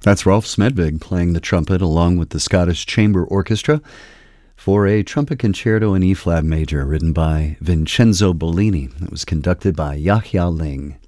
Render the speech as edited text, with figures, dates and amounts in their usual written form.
That's Rolf Smedvig playing the trumpet along with the Scottish Chamber Orchestra for a trumpet concerto in E-flat major written by Vincenzo Bellini. It was conducted by Yahya Ling.